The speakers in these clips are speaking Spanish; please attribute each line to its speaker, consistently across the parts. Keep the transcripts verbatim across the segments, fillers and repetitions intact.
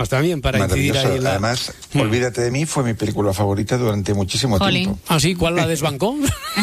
Speaker 1: también para incidir ahí en la...
Speaker 2: Además, mm. Olvídate de mí fue mi película favorita durante muchísimo Jolín. tiempo.
Speaker 1: ¿Ah, sí? ¿Cuál la desbancó?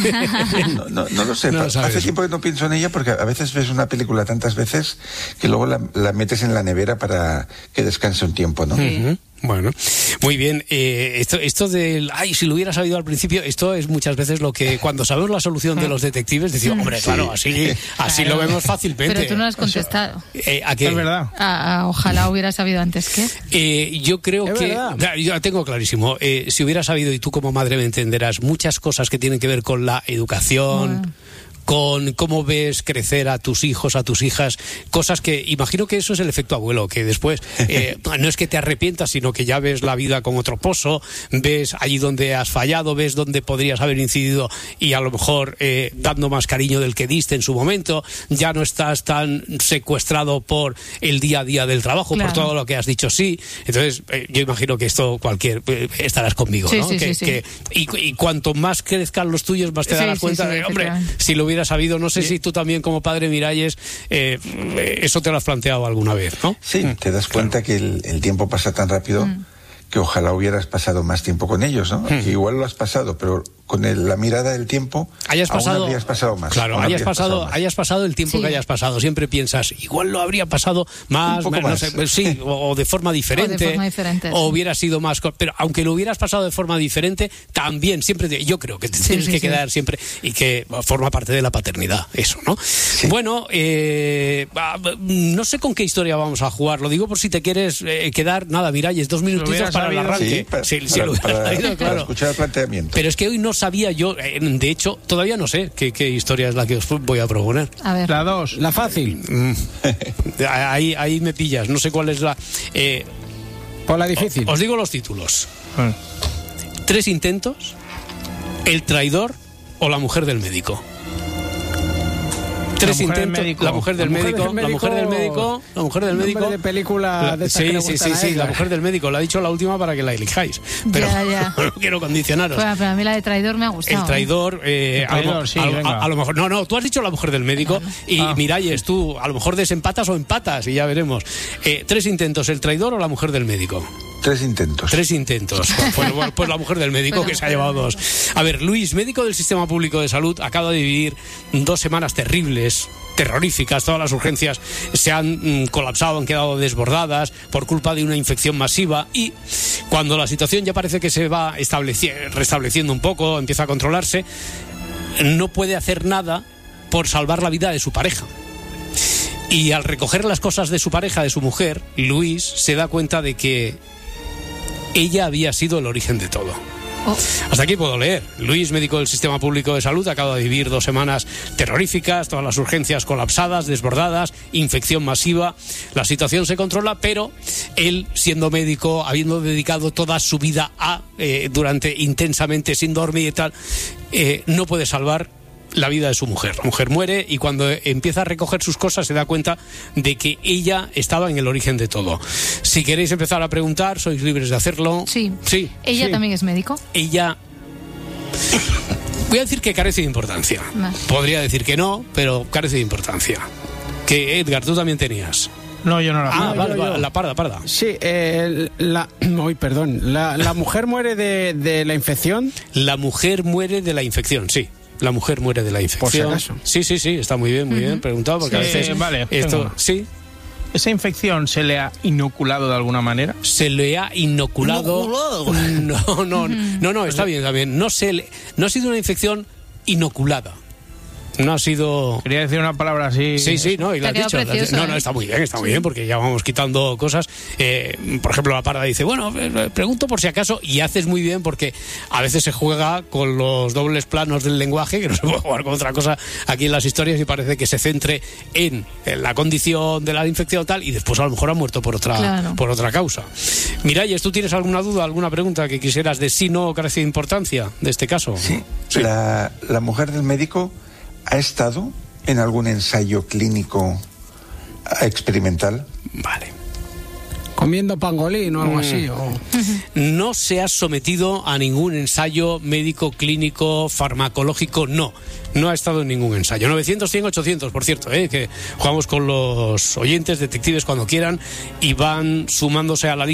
Speaker 2: no, no, no lo sé. No lo Hace tiempo que no pienso en ella porque a veces ves una película tantas veces que luego la, la metes en la nevera para que descanse un tiempo, ¿no?
Speaker 1: Sí. Uh-huh. Bueno, muy bien. Eh, esto, esto del, ay, si lo hubiera sabido al principio, esto es muchas veces lo que cuando sabemos la solución de los detectives decimos, hombre, claro, así, así claro. lo vemos fácilmente.
Speaker 3: Pero tú no has contestado.
Speaker 1: Eh, ¿A qué?
Speaker 4: Es verdad.
Speaker 3: A, a, ojalá hubiera sabido antes que.
Speaker 1: Eh, yo creo
Speaker 4: es
Speaker 1: que,
Speaker 4: verdad.
Speaker 1: yo la tengo clarísimo. Eh, si hubiera sabido, y tú como madre me entenderás, muchas cosas que tienen que ver con la educación. Bueno. Con cómo ves crecer a tus hijos, a tus hijas, cosas que imagino que eso es el efecto abuelo, que después eh, no es que te arrepientas, sino que ya ves la vida con otro pozo, ves allí donde has fallado, ves donde podrías haber incidido y a lo mejor eh, dando más cariño del que diste en su momento, ya no estás tan secuestrado por el día a día del trabajo, claro. por todo lo que has dicho sí. Entonces, eh, yo imagino que esto cualquier, eh, estarás conmigo,
Speaker 3: sí,
Speaker 1: ¿no?
Speaker 3: Sí,
Speaker 1: que,
Speaker 3: sí,
Speaker 1: que,
Speaker 3: sí.
Speaker 1: Y, y cuanto más crezcan los tuyos, más te
Speaker 3: sí,
Speaker 1: darás
Speaker 3: sí,
Speaker 1: cuenta
Speaker 3: sí,
Speaker 1: de, hombre, si lo hubiera sabido, no sé sí. si tú también como padre Miralles, eh, eso te lo has planteado alguna vez, ¿no?
Speaker 2: Sí, te das cuenta claro. que el, el tiempo pasa tan rápido mm. que ojalá hubieras pasado más tiempo con ellos, ¿no? Mm. Que igual lo has pasado, pero con el, la mirada del tiempo
Speaker 1: hayas pasado,
Speaker 2: aún habrías pasado más.
Speaker 1: Claro, hayas pasado,
Speaker 2: pasado
Speaker 1: hayas pasado el tiempo sí. que hayas pasado. Siempre piensas, igual lo habría pasado más,
Speaker 2: Un poco
Speaker 1: más,
Speaker 2: más.
Speaker 1: No sé, sí, o, o de forma diferente,
Speaker 3: o, de forma diferente,
Speaker 1: o
Speaker 3: sí.
Speaker 1: hubiera sido más, pero aunque lo hubieras pasado de forma diferente, también siempre te, yo creo que te sí, tienes sí, que sí. quedar siempre y que forma parte de la paternidad, eso, ¿no? Sí. Bueno, eh, no sé con qué historia vamos a jugar, lo digo por si te quieres eh, quedar, nada, Miralles, dos minutitos para el arranque.
Speaker 2: Sí, para,
Speaker 1: sí,
Speaker 2: para,
Speaker 1: sí,
Speaker 2: para,
Speaker 1: lo
Speaker 2: para,
Speaker 1: sabido, claro.
Speaker 2: para escuchar el planteamiento.
Speaker 1: Pero es que hoy no sabía yo, eh, de hecho, todavía no sé qué, qué historia es la que os voy a proponer.
Speaker 3: A ver.
Speaker 4: La dos, la fácil.
Speaker 1: Mm. ahí, ahí me pillas, no sé cuál es la... Eh,
Speaker 4: Por la difícil.
Speaker 1: Os digo los títulos. Mm. Tres intentos, El traidor o La mujer del médico. Tres intentos, la mujer del médico, la mujer del médico, la mujer del médico,
Speaker 4: de película de
Speaker 1: sí, sí, sí, sí, la mujer del médico, la ha dicho la última para que la elijáis, pero
Speaker 3: ya, ya.
Speaker 1: no quiero condicionaros.
Speaker 3: Bueno, pero a mí la de traidor me ha gustado.
Speaker 1: El traidor, eh,
Speaker 4: el traidor
Speaker 1: a,
Speaker 4: sí,
Speaker 1: a,
Speaker 4: a,
Speaker 1: a lo mejor, no, no, tú has dicho la mujer del médico ah, y ah. Miralles, tú a lo mejor desempatas o empatas y ya veremos. Eh, tres intentos, El traidor o La mujer del médico.
Speaker 2: Tres intentos.
Speaker 1: Tres intentos. Pues, pues, pues la mujer del médico que se ha llevado dos. A ver, Luis, médico del Sistema Público de Salud, acaba de vivir dos semanas terribles, terroríficas. Todas las urgencias se han mmm, colapsado, han quedado desbordadas por culpa de una infección masiva y cuando la situación ya parece que se va restableciendo un poco, empieza a controlarse, no puede hacer nada por salvar la vida de su pareja. Y al recoger las cosas de su pareja, de su mujer, Luis se da cuenta de que ella había sido el origen de todo. Oh. Hasta aquí puedo leer. Luis, médico del Sistema Público de Salud, acaba de vivir dos semanas terroríficas, todas las urgencias colapsadas, desbordadas, infección masiva. La situación se controla, pero él, siendo médico, habiendo dedicado toda su vida a, eh, durante intensamente, sin dormir y tal, eh, no puede salvar la vida de su mujer. La mujer muere y cuando empieza a recoger sus cosas se da cuenta de que ella estaba en el origen de todo. Si queréis empezar a preguntar, sois libres de hacerlo.
Speaker 3: Sí.
Speaker 1: Sí.
Speaker 3: ¿Ella
Speaker 1: sí.
Speaker 3: también es médico?
Speaker 1: Ella... Voy a decir que carece de importancia. No. Podría decir que no, pero carece de importancia. Que Edgar, tú también tenías.
Speaker 4: No, yo no la
Speaker 1: Ah,
Speaker 4: no,
Speaker 1: vale,
Speaker 4: yo,
Speaker 1: vale,
Speaker 4: yo.
Speaker 1: la parda, parda.
Speaker 4: Sí, eh, la... Uy, perdón. La, la mujer muere de, de la infección.
Speaker 1: La mujer muere de la infección, sí. La mujer muere de la infección.
Speaker 4: Por si acaso.
Speaker 1: Sí, sí, sí, está muy bien, muy uh-huh. bien preguntado, porque
Speaker 4: sí,
Speaker 1: a veces
Speaker 4: vale,
Speaker 1: esto,
Speaker 4: tengo.
Speaker 1: sí.
Speaker 4: ¿Esa infección se le ha inoculado de alguna manera?
Speaker 1: Se le ha inoculado.
Speaker 4: ¿Inoculado?
Speaker 1: No, no, uh-huh. no, no, está bien, está bien. No se le, no ha sido una infección inoculada. No ha sido...
Speaker 4: Quería decir una palabra así...
Speaker 1: Sí, sí, no, y lo has dicho.
Speaker 3: Precioso,
Speaker 1: no,
Speaker 3: ¿eh?
Speaker 1: no, está muy bien, está muy sí. bien, porque ya vamos quitando cosas. Eh, por ejemplo, la parda dice, bueno, pregunto por si acaso, y haces muy bien, porque a veces se juega con los dobles planos del lenguaje, que no se puede jugar con otra cosa aquí en las historias, y parece que se centre en, en la condición de la infección tal, y después a lo mejor ha muerto por otra, claro. por otra causa. Miralles, ¿tú tienes alguna duda, alguna pregunta que quisieras de sí no carece de importancia de este caso?
Speaker 2: Sí, sí. La, la mujer del médico... ¿Ha estado en algún ensayo clínico experimental?
Speaker 1: Vale.
Speaker 4: Comiendo pangolín o algo mm. así. O...
Speaker 1: No se ha sometido a ningún ensayo médico, clínico, farmacológico, no. No ha estado en ningún ensayo. novecientos, cien, ochocientos, por cierto, ¿eh? Que jugamos con los oyentes, detectives cuando quieran, y van sumándose a la lista.